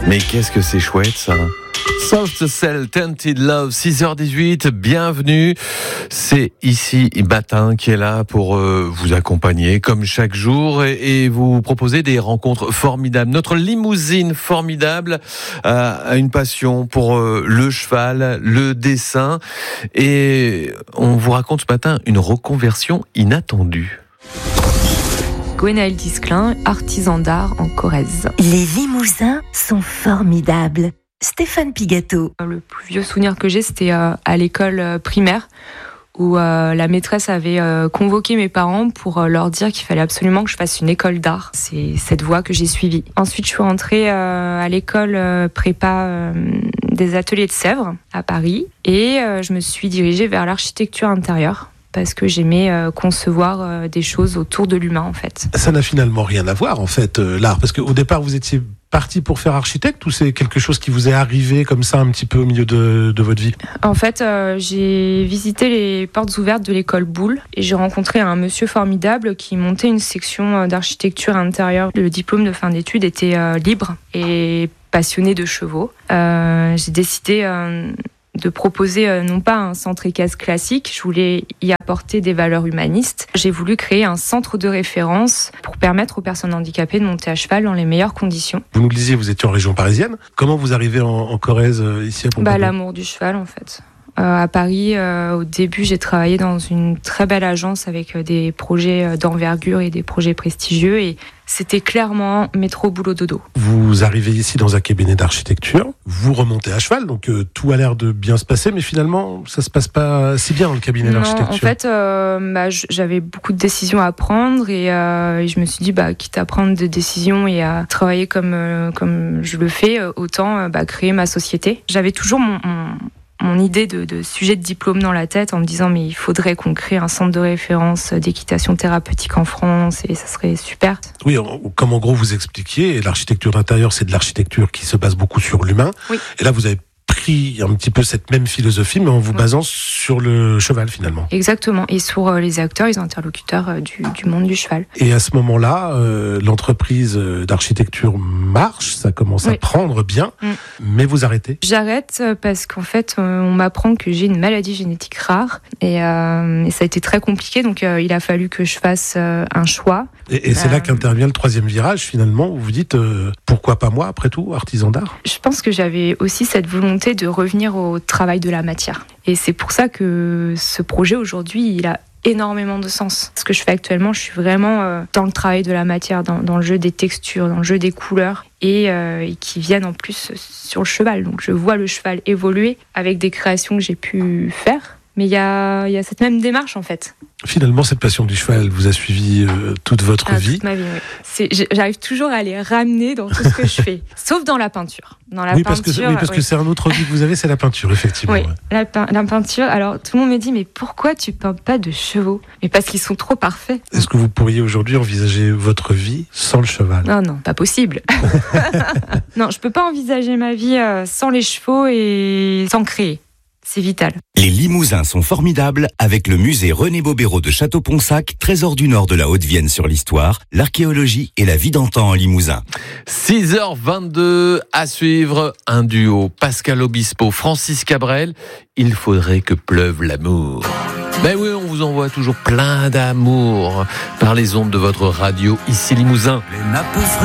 Mais qu'est-ce que c'est chouette ça. Soft Cell Tainted Love, 6h18, bienvenue. C'est ici Matin qui est là pour vous accompagner comme chaque jour et vous proposer des rencontres formidables. Notre limousine formidable a une passion pour le cheval, le dessin et on vous raconte ce matin une reconversion inattendue. Gwenaëlle Disclin, artisan d'art en Corrèze. Les Limousins sont formidables. Stéphane Pigato. Le plus vieux souvenir que j'ai, c'était à l'école primaire où la maîtresse avait convoqué mes parents pour leur dire qu'il fallait absolument que je fasse une école d'art. C'est cette voie que j'ai suivie. Ensuite, je suis rentrée à l'école prépa des ateliers de Sèvres à Paris et je me suis dirigée vers l'architecture intérieure. Parce que j'aimais concevoir des choses autour de l'humain, en fait. Ça n'a finalement rien à voir, en fait, l'art. Parce qu'au départ, vous étiez parti pour faire architecte ou c'est quelque chose qui vous est arrivé comme ça un petit peu au milieu de votre vie ? En fait, j'ai visité les portes ouvertes de l'école Boulle et j'ai rencontré un monsieur formidable qui montait une section d'architecture intérieure. Le diplôme de fin d'études était libre et passionné de chevaux. J'ai décidé de proposer non pas un centre équestre classique, je voulais y apporter des valeurs humanistes. J'ai voulu créer un centre de référence pour permettre aux personnes handicapées de monter à cheval dans les meilleures conditions. Vous nous le disiez, vous étiez en région parisienne. Comment vous arrivez en Corrèze, ici à Pompadour ? L'amour du cheval en fait. À Paris, au début, j'ai travaillé dans une très belle agence avec des projets d'envergure et des projets prestigieux et c'était clairement métro boulot dodo. Vous arrivez ici dans un cabinet d'architecture, vous remontez à cheval, donc tout a l'air de bien se passer, mais finalement, ça se passe pas si bien dans le cabinet d'architecture. En fait, j'avais beaucoup de décisions à prendre et je me suis dit, quitte à prendre des décisions et à travailler comme je le fais, autant créer ma société. J'avais toujours mon idée de sujet de diplôme dans la tête en me disant mais il faudrait qu'on crée un centre de référence d'équitation thérapeutique en France et ça serait super. Oui, comme en gros vous expliquiez, l'architecture d'intérieur c'est de l'architecture qui se base beaucoup sur l'humain. Oui. Et là vous avez pris un petit peu cette même philosophie mais en vous basant sur le cheval finalement. Exactement, et sur les acteurs, les interlocuteurs du monde du cheval. Et à ce moment-là, l'entreprise d'architecture marche, ça commence à prendre bien, mais vous arrêtez ? J'arrête parce qu'en fait, on m'apprend que j'ai une maladie génétique rare et ça a été très compliqué, donc il a fallu que je fasse un choix. Et c'est là qu'intervient le troisième virage finalement, où vous dites pourquoi pas moi après tout, artisan d'art ? Je pense que j'avais aussi cette volonté de revenir au travail de la matière. Et c'est pour ça que ce projet aujourd'hui, il a énormément de sens. Ce que je fais actuellement, je suis vraiment dans le travail de la matière, dans le jeu des textures, dans le jeu des couleurs et qui viennent en plus sur le cheval. Donc je vois le cheval évoluer avec des créations que j'ai pu faire. Mais il y a cette même démarche en fait. Finalement, cette passion du cheval, elle vous a suivi toute votre vie. Toute ma vie, oui. J'arrive toujours à les ramener dans tout ce que je fais, sauf dans la peinture. Parce que c'est un autre hobby que vous avez, c'est la peinture, effectivement. Oui, la peinture. Alors, tout le monde me dit, mais pourquoi tu peins pas de chevaux ? Mais parce qu'ils sont trop parfaits. Est-ce que vous pourriez aujourd'hui envisager votre vie sans le cheval ? Non, pas possible. Non, je peux pas envisager ma vie sans les chevaux et sans créer. C'est vital. Les Limousins sont formidables avec le musée René Bobéro de Château-Ponsac, trésor du nord de la Haute-Vienne sur l'histoire, l'archéologie et la vie d'antan en Limousin. 6h22 à suivre, un duo Pascal Obispo, Francis Cabrel. Il faudrait que pleuve l'amour. Ben oui, on vous envoie toujours plein d'amour par les ondes de votre radio ici Limousin. Les nappes